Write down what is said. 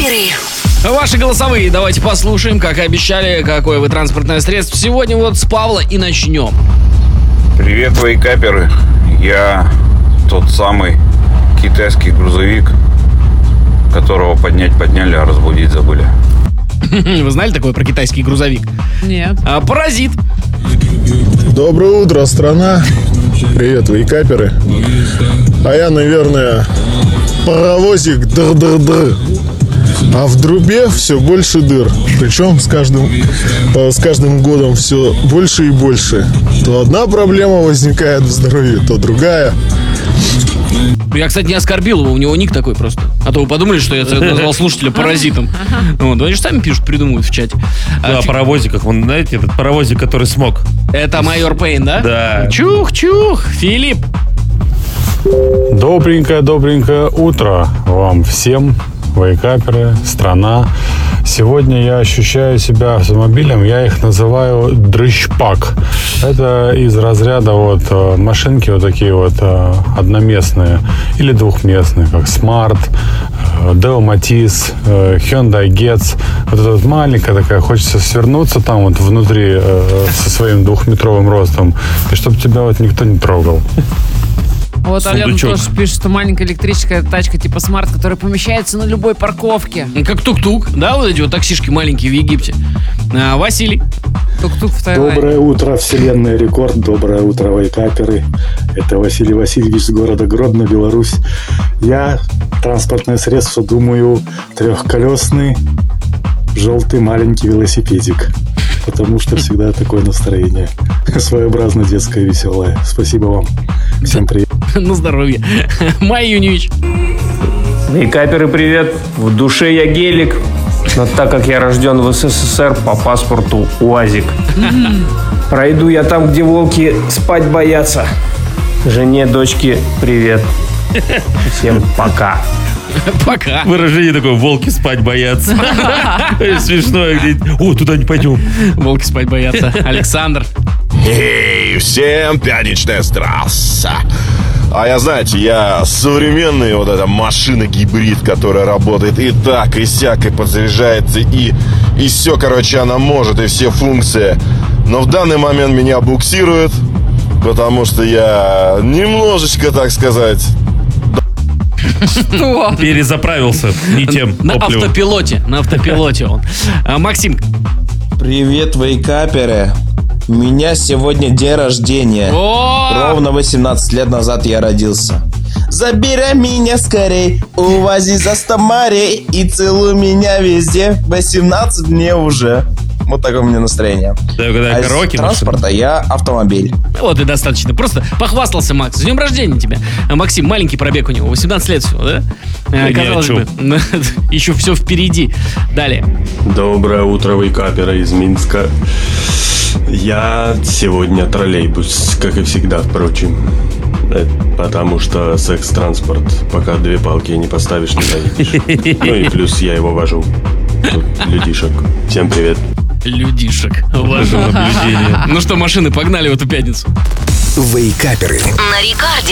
Вейкаперы. Ваши голосовые давайте послушаем, как и обещали, какое вы транспортное средство. Сегодня вот с Павла и начнем. Привет, вейкаперы. Я тот самый китайский грузовик, которого подняли, а разбудить забыли. Вы знали такое про китайский грузовик? Нет. Паразит. Доброе утро, страна. Привет, вейкаперы. А я, наверное, паровозик дыр-дыр-дыр. А в трубе все больше дыр. Причем с каждым годом все больше и больше. То одна проблема возникает в здоровье, то другая. Я, кстати, не оскорбил его, у него ник такой просто. А то вы подумали, что я назвал слушателя паразитом. Вот, они же сами пишут, придумывают в чате. Да, о паровозиках. Вон, знаете, этот паровозик, который смог. Это майор Пейн, да? Да. Чух-чух, Филипп. Добренькое утро вам всем, вейкаперы, страна. Сегодня я ощущаю себя автомобилем, я их называю дрыщпак. Это из разряда вот машинки вот такие вот одноместные или двухместные, как Smart, Deo Matiz, Hyundai Getz. Вот эта вот маленькая такая, хочется свернуться там вот внутри со своим 2-метровым ростом, и чтобы тебя вот никто не трогал. Вот Алена Сундучок. тоже пишет, что маленькая электрическая тачка типа смарт, которая помещается на любой парковке. Как тук-тук, да, вот эти вот таксишки маленькие в Египте. Василий. Тук-тук в Таиланде. Доброе утро, Вселенная Рекорд. Доброе утро, вейкаперы. Это Василий Васильевич с города Гродно, Беларусь. Я транспортное средство, думаю, трехколесный желтый маленький велосипедик. Потому что всегда такое настроение. Своеобразно детское, веселое. Спасибо вам. Всем привет. На здоровье. Майя Юньевич. Вейкаперы, привет. В душе я гелик, но так как я рожден в СССР, по паспорту УАЗик. Пройду я там, где волки спать боятся. Жене, дочке, привет. Всем пока. Пока. Выражение такое: волки спать боятся. Смешное. О, туда не пойдем. Волки спать боятся. Александр. Эй, всем пятничная трасса. А я, знаете, я современный вот эта машина-гибрид, которая работает и так, и сяк, и подзаряжается, и все, короче, она может, и все функции. Но в данный момент меня буксирует, потому что я немножечко, так сказать... Что? Перезаправился не тем На топливом. автопилоте он. Максим. Привет, вейкаперы. У меня сегодня день рождения. Ровно 18 лет назад я родился. Забирай меня скорей, увози за 100 морей и целуй меня везде. 18 мне уже. Вот такое у меня настроение. Да, когда А из караоке транспорта я автомобиль. Вот и достаточно. Просто похвастался Макс. С днем рождения тебя. Максим, маленький пробег у него. 18 лет всего, да? Казалось бы. Еще все впереди. Далее. Доброе утро, вейкаперы из Минска. Я сегодня троллейбус, как и всегда, впрочем. Потому что секс-транспорт, пока 2 палки не поставишь, не доедешь. Ну и плюс я его вожу. Тут людишек. Всем привет. Людишек. Ваше наблюдение. Ну что, машины, погнали в эту пятницу. Вейкаперы. На Рекорде.